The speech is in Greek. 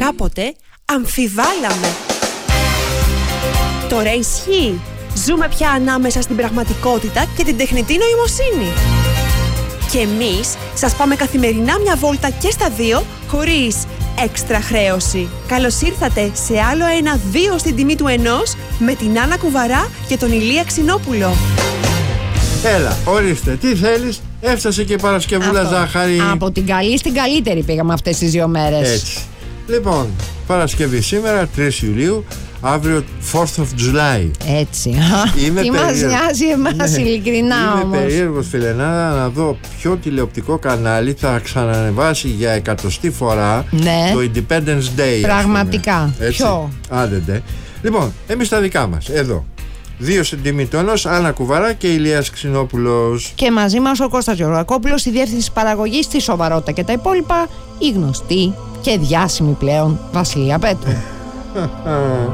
κάποτε αμφιβάλαμε. Τώρα ισχύει. Ζούμε πια ανάμεσα στην πραγματικότητα και την τεχνητή νοημοσύνη. Και εμείς σας πάμε καθημερινά μια βόλτα και στα δύο, χωρίς έξτρα χρέωση. Καλώς ήρθατε σε άλλο ένα 2 στην τιμή του 1 με την Άννα Κουβαρά και τον Ηλία Ξινόπουλο. Έλα, ορίστε, τι θέλεις? Έφτασε και η Παρασκευούλα Ζάχαρη. Από την καλή στην καλύτερη πήγαμε αυτές τις 2 μέρες. Έτσι. Λοιπόν, Παρασκευή σήμερα, 3 Ιουλίου, αύριο 4th of July. Έτσι. Τι μας νοιάζει εμάς, ειλικρινά όμως. Είμαι περίεργος, φιλενάδα, να δω ποιο τηλεοπτικό κανάλι θα ξανανεβάσει για 100η φορά το Independence Day. Πραγματικά. Ποιο? Άντε. Λοιπόν, εμείς τα δικά μας, εδώ. 2 στην τιμή του 1, Άννα Κουβαρά και Ηλίας Ξινόπουλος. Και μαζί μας ο Κώστας Γεωργακόπουλος, η διεύθυνση παραγωγής, τη σοβαρότητα και τα υπόλοιπα, η γνωστή και διάσημη πλέον Βασιλεία Πέτρου.